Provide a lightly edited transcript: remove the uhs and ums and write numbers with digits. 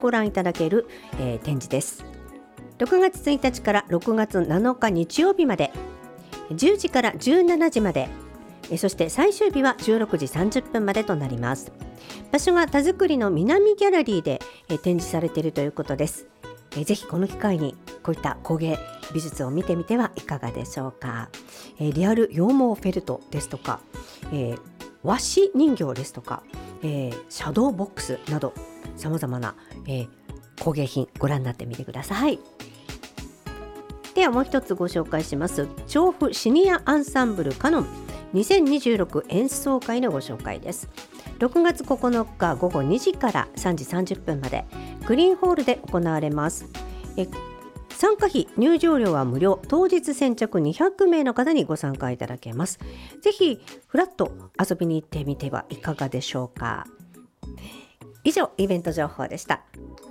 ご覧いただける、展示です。6月1日から6月7日日曜日まで、10時から17時まで、そして最終日は16時30分までとなります。場所が田作の南ギャラリーで、展示されているということです。ぜひこの機会にこういった工芸美術を見てみてはいかがでしょうか。リアル羊毛フェルトですとか、和紙人形ですとか、シャドーボックスなどさまざまな、工芸品ご覧になってみてください。ではもう一つご紹介します。調布シニアアンサンブルカノン2026演奏会のご紹介です。6月9日午後2時から3時30分までグリーンホールで行われます。参加費入場料は無料、当日先着200名の方にご参加いただけます。ぜひフラッと遊びに行ってみてはいかがでしょうか。以上イベント情報でした。